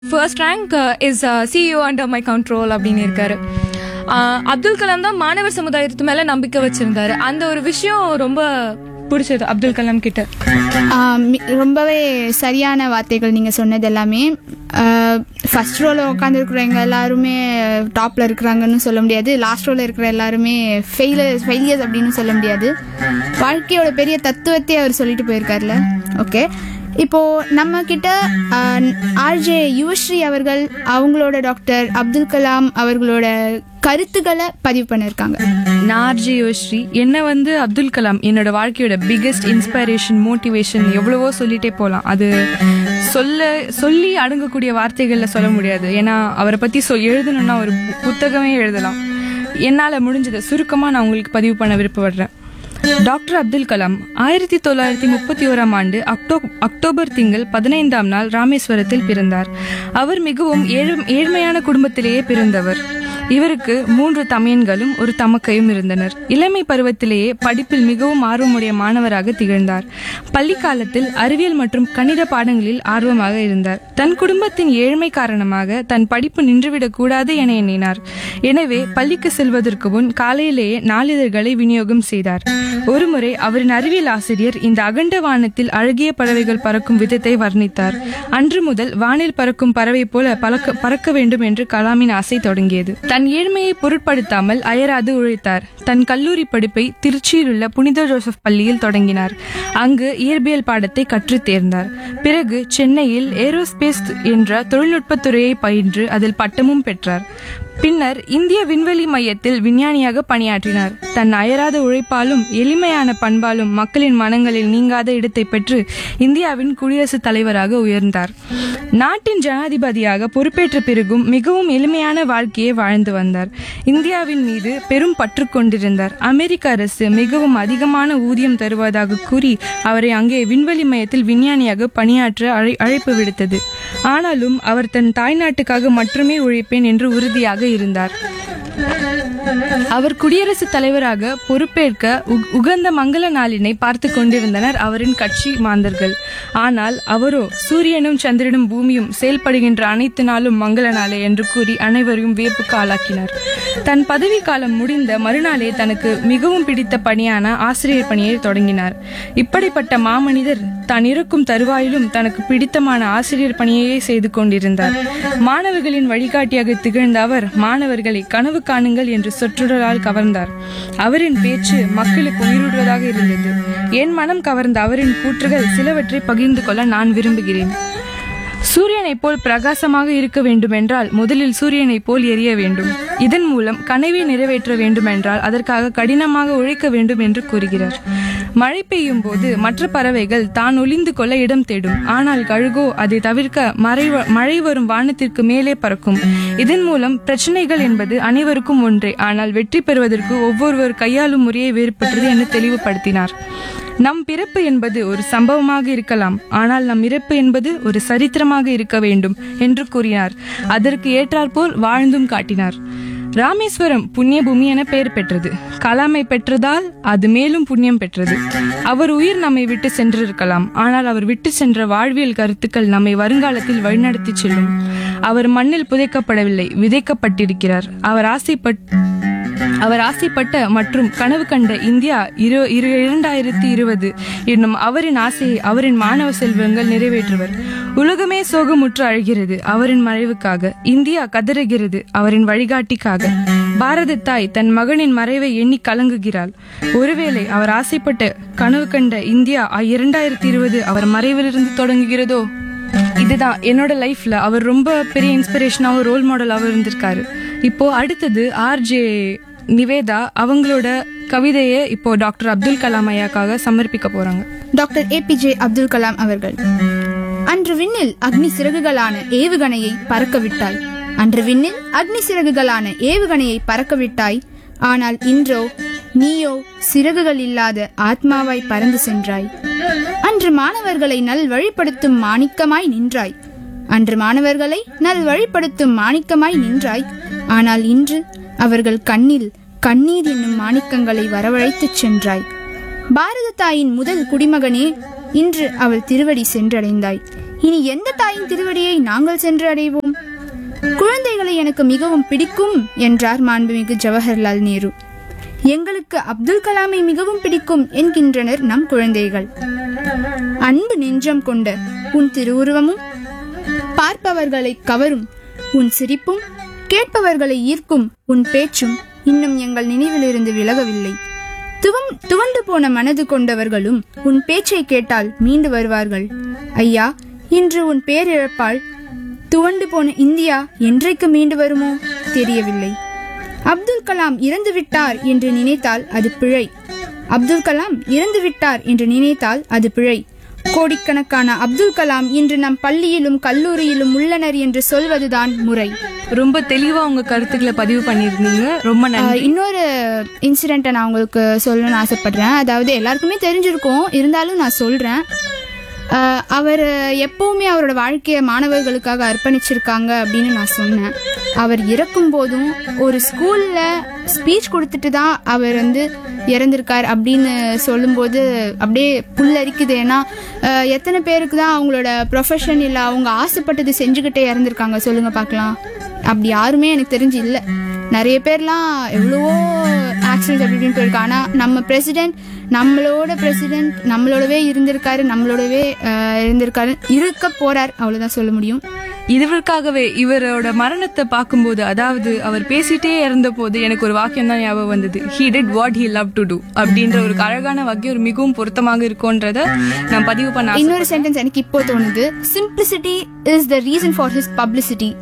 First rank is CEO under my control அப்படின்னு இருக்காரு. அப்துல் கலாம் தான் மாணவர் சமுதாயத்து மேல நம்பிக்கை வச்சிருந்தாரு. அந்த ஒரு விஷயம் ரொம்ப பிடிச்சது அப்துல் கலாம் கிட்ட. ரொம்பவே சரியான வார்த்தைகள் நீங்கள் சொன்னது எல்லாமே. ஃபர்ஸ்ட் ரோவில் உட்காந்துருக்குறவங்க எல்லாருமே டாப்பில் இருக்கிறாங்கன்னு சொல்ல முடியாது, லாஸ்ட் ரோவில் இருக்கிற எல்லாருமே ஃபெயிலியர்ஸ் அப்படின்னு சொல்ல முடியாது. வாழ்க்கையோட பெரிய தத்துவத்தை அவர் சொல்லிட்டு போயிருக்காருல. ஓகே, இப்போது நம்ம கிட்ட ஆர்ஜே யுவஸ்ரீ அவர்கள் அவங்களோட டாக்டர் அப்துல் கலாம் அவர்களோட கருத்துக்களை பதிவு பண்ணியிருக்காங்க. நான் ஆர்ஜே யுவஸ்ரீ. என்னை அப்துல் கலாம் என்னோட வாழ்க்கையோட பிக்கெஸ்ட் இன்ஸ்பிரேஷன், மோட்டிவேஷன் எவ்வளவோ சொல்லிட்டே போகலாம். அது சொல்லி அடங்கக்கூடிய வார்த்தைகளில் சொல்ல முடியாது. ஏன்னா அவரை பற்றி எழுதணும்னா ஒரு புத்தகமே எழுதலாம். என்னால் முடிஞ்சதை சுருக்கமாக நான் உங்களுக்கு பதிவு பண்ண விருப்பப்படுறேன். டாக்டர் அப்துல் கலாம் 1931 அக்டோபர் திங்கள் 15 ராமேஸ்வரத்தில் பிறந்தார். அவர் மிகவும் ஏழ்மையான குடும்பத்திலேயே பிறந்தவர். இவருக்கு 3 தமையன்களும் ஒரு தமக்கையும் இருந்தனர். இளமை பருவத்திலேயே படிப்பில் மிகவும் ஆர்வமுடைய மாணவராக திகழ்ந்தார். பள்ளி காலத்தில் அறிவியல் மற்றும் கணித பாடங்களில் ஆர்வமாக இருந்தார். தன் குடும்பத்தின் ஏழ்மை காரணமாக தன் படிப்பு நின்றுவிடக் கூடாது என எண்ணினார். எனவே பள்ளிக்கு செல்வதற்கு முன் காலையிலேயே நாளிதழ்களை விநியோகம் செய்தார். ஒருமுறை அவரின் அறிவியல் ஆசிரியர் இந்த அகண்ட வானத்தில் அழகிய பறவைகள் பறக்கும் விதத்தை வர்ணித்தார். அன்று முதல் வானில் பறக்கும் பறவை போல பறக்க வேண்டும் என்று கலாமின் ஆசை தொடங்கியது. தன் ஏழ்மையை பொருட்படுத்தாமல் அயராது உழைத்தார். தன் கல்லூரி படிப்பை திருச்சியில் உள்ள புனித ஜோசப் பள்ளியில் தொடங்கினார். அங்கு இயற்பியல் பாடத்தை கற்றுத் தேர்ந்தார். பிறகு சென்னையில் ஏரோஸ்பேஸ் என்ற தொழில்நுட்பத்துறையை பயின்று அதில் பட்டமும் பெற்றார். பின்னர் இந்திய விண்வெளி மையத்தில் விஞ்ஞானியாக பணியாற்றினார். தன் அயராத உழைப்பாலும் எளிமையான பண்பாலும் மக்களின் மனங்களில் நீங்காத இடத்தை பெற்று இந்தியாவின் குடியரசுத் தலைவராக உயர்ந்தார். நாட்டின் ஜனாதிபதியாக பொறுப்பேற்ற பிறகும் மிகவும் எளிமையான வாழ்க்கையை வாழ்ந்து வந்தார். இந்தியாவின் மீது பெரும் பற்று கொண்டிருந்தார். அமெரிக்க அரசு மிகவும் அதிகமான ஊதியம் தருவதாக கூறி அவரை அங்கே விண்வெளி மையத்தில் விஞ்ஞானியாக பணியாற்ற அழைப்பு விடுத்தது. ஆனாலும் அவர் தன் தாய்நாட்டுக்காக மட்டுமே உழைப்பேன் என்று உறுதியாக இருந்தார். அவர் குடியரசுத் தலைவராக பொறுப்பேற்க உகந்த மங்கள நாளினை பார்த்து கொண்டிருந்தனர் அவரின் கட்சி மாந்தர்கள். ஆனால் அவரோ சூரியனும் சந்திரனும் பூமியும் செயல்படுகின்ற அனைத்து நாளும் மங்கள நாளே என்று கூறி அனைவரையும் வியப்புக்கு ஆளாக்கினார். தன் பதவி காலம் முடிந்த மறுநாளே தனக்கு மிகவும் பிடித்த பணியான ஆசிரியர் பணியை தொடங்கினார். இப்படிப்பட்ட மாமனிதர் தான் இருக்கும் தருவாயிலும் தனக்கு பிடித்தமான ஆசிரியர் பணியையே செய்து கொண்டிருந்தார். மாணவர்களின் வழிகாட்டியாக திகழ்ந்த அவர் மாணவர்களை கனவு காணுங்கள் என்று சொற்றொடரால் கவர்ந்தார். அவரின் பேச்சு மக்களுக்கு உயிரிடுவதாக இருந்தது. என் மனம் கவர்ந்த அவரின் கூற்றுகள் சிலவற்றை பகிர்ந்து கொள்ள நான் விரும்புகிறேன். சூரியனை போல் பிரகாசமாக இருக்க வேண்டுமென்றால் முதலில் சூரியனை போல் எரிய வேண்டும். இதன் மூலம் கனவை நிறைவேற்ற வேண்டுமென்றால் அதற்காக கடினமாக உழைக்க வேண்டும் என்று கூறுகிறார். மழை பெய்யும் போது மற்ற பறவைகள் தான் ஒளிந்து கொள்ள இடம் தேடும். ஆனால் கழுகோ அதை தவிர்க்க மழை வரும் வானத்திற்கு மேலே பறக்கும். இதன் மூலம் பிரச்சனைகள் என்பது அனைவருக்கும் ஒன்றே, ஆனால் வெற்றி பெறுவதற்கு ஒவ்வொருவர் கையாளும் முறையை வேறுபட்டது என தெளிவுபடுத்தினார். நம் பிறப்பு என்பது ஒரு சம்பவமாக இருக்கலாம், ஆனால் நம் இறப்பு என்பது ஒரு சரித்திரமாக இருக்க வேண்டும் என்று கூறினார். அதற்கு ஏற்றாற்போல் வாழ்ந்தும் காட்டினார். ராமேஸ்வரம் புண்ணிய பூமி என பெயர் பெற்றது. கலாமை பெற்றதால் அது மேலும் புண்ணியம் பெற்றது. அவர் உயிர் நம்மை விட்டு சென்றிருக்கலாம், ஆனால் அவர் விட்டு சென்ற வாழ்வியல் கருத்துக்கள் நம்மை வருங்காலத்தில் வழிநடத்தி செல்லும். அவர் மண்ணில் புதைக்கப்படவில்லை, விதைக்கப்பட்டிருக்கிறார். அவர் ஆசைப்பட்ட மற்றும் கனவு கண்ட இந்தியா 2020 என்னும் அவரின் ஆசையை அவரின் மாணவ செல்வங்கள் நிறைவேற்றுவர். உலகமே சோகமுற்று அழுகிறது அவரின் மறைவுக்காக. இந்தியா கதறுகிறது அவரின் வழிகாட்டிக்காக. பாரத தாய் தன் மகனின் மறைவை எண்ணி கலங்குகிறாள். ஒருவேளை அவர் ஆசைப்பட்ட கனவு கண்ட இந்தியா 2020 அவர் மறைவிலிருந்து தொடங்குகிறதோ? இதுதான் என்னோட லைஃப்ல அவர் ரொம்ப பெரிய இன்ஸ்பிரேஷனாகவும் ரோல் மாடலாகவும் இருந்திருக்காரு. இப்போ அடுத்தது ஆர்ஜே நிவேதா அவங்களோட கவிதையை இப்போ டாக்டர் அப்துல் கலாம் ஐயாக்காக சமர்ப்பிக்க போறாங்க. டாக்டர் ஏபிஜே அப்துல் கலாம் அவர்கள். அன்று விண்ணில் அக்னி சிறகுகளான ஏவுகணையை பறக்க விட்டாய். அன்று விண்ணில் அக்னி சிறகுகளான ஏவுகணையை பறக்க விட்டாய். ஆனால் இன்றோ நீயோ சிறகுகள் இல்லாத ஆத்மாவாய் பறந்து சென்றாய். அன்று மாணவர்களை நல் வழிப்படுத்தும் மாணிக்கமாய் நின்றாய். அன்று மாணவர்களை நல் வழிப்படுத்தும் மாணிக்கமாய் நின்றாய். ஆனால் இன்று அவர்கள் கண்ணில் கண்ணீர் என்னும் மாணிக்கங்களை வரவழைத்துச் சென்றாய். பாரத தாயின் முதல் குடிமகனே, இன்று அவள் திருவடி சென்றடைந்தாய். இனி எந்த தாயின் திருவடியை நாங்கள் சென்று அடைவோம்? குழந்தைகளை எனக்கு மிகவும் பிடிக்கும் என்றார் மாண்புமிகு ஜவஹர்லால் நேரு. எங்களுக்கு அப்துல் கலாமை மிகவும் பிடிக்கும் என்கின்றனர் நம் குழந்தைகள். அன்பு நெஞ்சம் கொண்ட உன் திருவுருவமும், பார்ப்பவர்களை கவரும் உன் சிரிப்பும், கேட்பவர்களை ஈர்க்கும் உன் பேச்சும் இன்னும் எங்கள் நினைவிலிருந்து விலகவில்லை. துவண்டு போன மனது கொண்டவர்களும் உன் பேச்சை கேட்டால் மீண்டு வருவார்கள். ஐயா, இன்று உன் பேரிழப்பால் துவண்டு போன இந்தியா என்றைக்கு மீண்டு வருமோ தெரியவில்லை. அப்துல் கலாம் இறந்து விட்டார் என்று நினைத்தால் அது பிழை. அப்துல் கலாம் இறந்து விட்டார் என்று நினைத்தால் அது பிழை. கோடிக்கணக்கான அப்துல் கலாம் இன்று நம் பள்ளியிலும் கல்லூரியிலும் உள்ளனர் என்று சொல்வதுதான் முறை. ரொம்ப தெளிவா உங்க கருத்துக்களை பதிவு பண்ணியிருந்தீங்க. ரொம்ப நன்றி. இன்னொரு இன்சிடென்ட்டை நான் உங்களுக்கு சொல்லணும்னு ஆசைப்படுறேன். அதாவது எல்லாருக்குமே தெரிஞ்சிருக்கும், இருந்தாலும் நான் சொல்றேன். அவர் எப்பவுமே அவரோட வாழ்க்கையை மாணவர்களுக்காக அர்ப்பணிச்சிருக்காங்க அப்படின்னு நான் சொன்னேன். அவர் இறக்கும் போதும் ஒரு ஸ்கூல்ல ஸ்பீச் கொடுத்துட்டு தான் அவர் இறந்திருக்கார் அப்படின்னு சொல்லும்போது அப்படியே புல்லரிக்குது. ஏன்னா எத்தனை பேருக்கு தான் அவங்களோட ப்ரொஃபஷன் இல்லை அவங்க ஆசைப்பட்டது செஞ்சுக்கிட்டே இறந்துருக்காங்க சொல்லுங்க பார்க்கலாம். அப்படி யாருமே எனக்கு தெரிஞ்சு இல்லை. நிறைய பேர்லாம் எவ்வளவோ ஆக்சிடென்ட் அப்படின்னு போயிருக்கா. ஆனால் நம்ம பிரசிடென்ட் நம்மளோடவே இருந்திருக்காரு, இருக்க போறார், அவ்வளவுதான் சொல்ல முடியும். இதற்காகவே இவரோட மரணத்தை பார்க்கும்போது, அதாவது அவர் பேசிட்டே இருந்த போது எனக்கு ஒரு வாக்கியம் தான் ஞாபகம் வந்தது. he did what he loved to do அப்படின்ற ஒரு அழகான வாக்கியம் ஒரு மிகவும் பொருத்தமாக இருக்கும்ன்றத நான் பதிவு பண்ண. இன்னொரு சென்டென்ஸ் எனக்கு இப்போ தோணுது. simplicity is the reason for his publicity.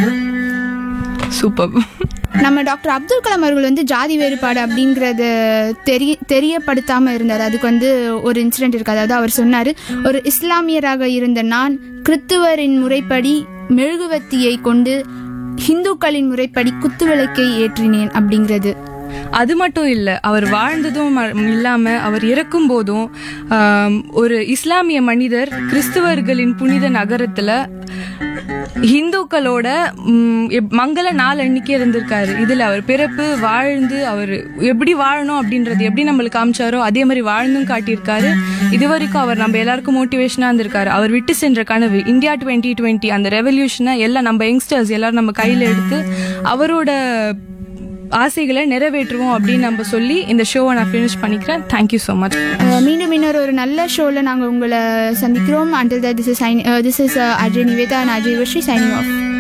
Super. நம்ம டாக்டர் அப்துல் கலாம் அவர்கள் ஜாதி வேறுபாடு அப்படிங்கறது தெரியப்படுத்தாம இருந்தார். அதுக்கு ஒரு இன்சிடென்ட் இருக்கு. அதாவது அவர் சொன்னாரு, ஒரு இஸ்லாமியராக இருந்த நான் கிறிஸ்துவரின் முறைப்படி மெழுகுவத்தியை கொண்டு ஹிந்துக்களின் முறைப்படி குத்துவிளக்கை ஏற்றினேன் அப்படிங்கிறது. அது மட்டும் இல்ல, அவர் வாழ்ந்ததும் இல்லாம அவர் இறக்கும் போதும் ஒரு இஸ்லாமிய மனிதர் கிறிஸ்துவர்களின் புனித நகரத்துல ஹிந்துக்களோட மங்கள நாள் அன்னைக்கு இருந்திருக்காரு. இதுல அவர் பிறப்பு வாழ்ந்து அவர் எப்படி வாழணும் அப்படின்றது எப்படி நம்மளுக்கு காமிச்சாரோ அதே மாதிரி வாழ்ந்தும் காட்டியிருக்காரு. இது வரைக்கும் அவர் நம்ம எல்லாருக்கும் மோட்டிவேஷனா இருந்திருக்காரு. அவர் விட்டு சென்ற கனவு இந்தியா 2020 அந்த ரெவல்யூஷனை எல்லாம் நம்ம யங்ஸ்டர்ஸ் எல்லாரும் நம்ம கையில எடுத்து அவரோட ஆசைகளை நிறைவேற்றுவோம் அப்படின்னு நம்ம சொல்லி இந்த ஷோவை நான் ஃபினிஷ் பண்ணிக்கிறேன். Thank you so much. மீண்டும் இன்னொரு ஒரு நல்ல ஷோவில் நாங்கள் உங்களை சந்திக்கிறோம். Until that, this is Ajay Nivetha and Ajay Vashri signing off.